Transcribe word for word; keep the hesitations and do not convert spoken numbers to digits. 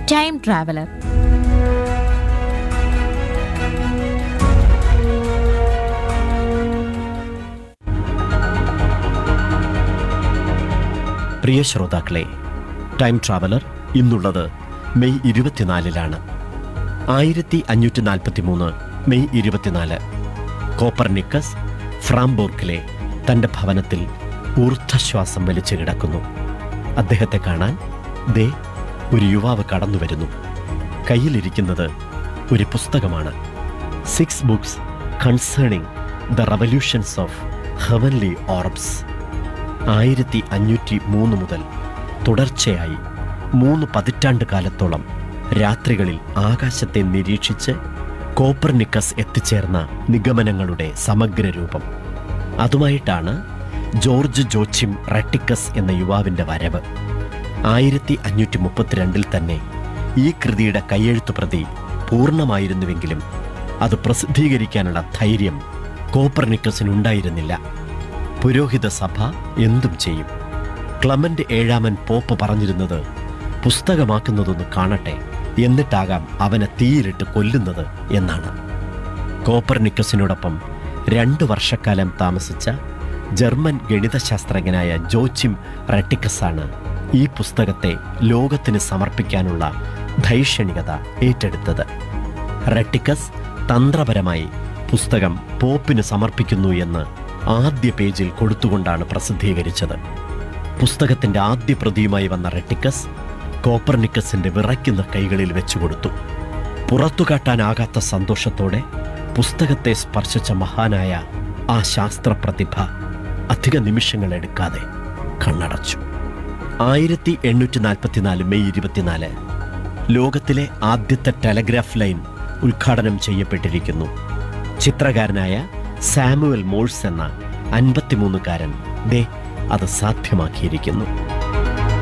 Time traveller. പ്രിയ ശ്രോതാക്കളെ, time traveller ഇന്നുള്ളത് May ഇരുപത്തിനാലിലാണ്. ആയിരത്തി അഞ്ഞൂറ്റി നാൽപ്പത്തി മൂന്ന് മെയ് ഇരുപത്തിനാല് കോപ്പർനിക്കസ് ഫ്രാംബോർക്കിലെ തൻ്റെ ഭവനത്തിൽ ഊർദ്ധശ്വാസം വലിച്ചു കിടക്കുന്നു. അദ്ദേഹത്തെ കാണാൻ ദേ ഒരു യുവാവ് കടന്നു വരുന്നു. കയ്യിലിരിക്കുന്നത് ഒരു പുസ്തകമാണ്. Six books concerning the revolutions of heavenly ഓർബ്സ്. ആയിരത്തി അഞ്ഞൂറ്റി മൂന്ന് മുതൽ തുടർച്ചയായി മൂന്ന് പതിറ്റാണ്ട് കാലത്തോളം രാത്രികളിൽ ആകാശത്തെ നിരീക്ഷിച്ച് കോപ്പർനിക്കസ് എത്തിച്ചേർന്ന നിഗമനങ്ങളുടെ സമഗ്ര രൂപം. അതുമായിട്ടാണ് ജോർജ് ജോച്ചിം റെട്ടിക്കസ് എന്ന യുവാവിൻ്റെ വരവ്. ആയിരത്തി അഞ്ഞൂറ്റി മുപ്പത്തിരണ്ടിൽ തന്നെ ഈ കൃതിയുടെ കയ്യെഴുത്തു പ്രതി പൂർണ്ണമായിരുന്നുവെങ്കിലും അത് പ്രസിദ്ധീകരിക്കാനുള്ള ധൈര്യം കോപ്പർനിക്കസിനുണ്ടായിരുന്നില്ല. പുരോഹിത സഭ എന്തും ചെയ്യും. ക്ലമന്റ് ഏഴാമൻ പോപ്പ് പറഞ്ഞിരുന്നത്, പുസ്തകമാക്കുന്നതൊന്ന് കാണട്ടെ, എന്നിട്ടാകാം അവനെ തീയിലിട്ട് കൊല്ലുന്നത് എന്നാണ്. കോപ്പർനിക്കസിനോടൊപ്പം രണ്ടു വർഷക്കാലം താമസിച്ച ജർമ്മൻ ഗണിതശാസ്ത്രജ്ഞനായ ജോച്ചിം റെട്ടിക്കസാണ് ഈ പുസ്തകത്തെ ലോകത്തിന് സമർപ്പിക്കാനുള്ള ധൈഷണികത ഏറ്റെടുത്തത്. റെട്ടിക്കസ് തന്ത്രപരമായി പുസ്തകം പോപ്പിന് സമർപ്പിക്കുന്നു എന്ന് ആദ്യ പേജിൽ കൊടുത്തുകൊണ്ടാണ് പ്രസിദ്ധീകരിച്ചത്. പുസ്തകത്തിൻ്റെ ആദ്യ പ്രതിയുമായി വന്ന റെട്ടിക്കസ് കോപ്പർനിക്കസിൻ്റെ വിറയ്ക്കുന്ന കൈകളിൽ വെച്ചുകൊടുത്തു. പുറത്തുകാട്ടാനാകാത്ത സന്തോഷത്തോടെ പുസ്തകത്തെ സ്പർശിച്ച മഹാനായ ആ ശാസ്ത്രപ്രതിഭ അധിക നിമിഷങ്ങളെടുക്കാതെ കണ്ണടച്ചു. ആയിരത്തി എണ്ണൂറ്റി നാൽപ്പത്തിനാല് മെയ് ഇരുപത്തിനാല് ലോകത്തിലെ ആദ്യത്തെ ടെലഗ്രാഫ് ലൈൻ ഉദ്ഘാടനം ചെയ്യപ്പെട്ടിരിക്കുന്നു. ചിത്രകാരനായ സാമുവൽ മോഴ്സ് എന്ന അൻപത്തിമൂന്നുകാരൻ ദേ അത് സാധ്യമാക്കിയിരിക്കുന്നു.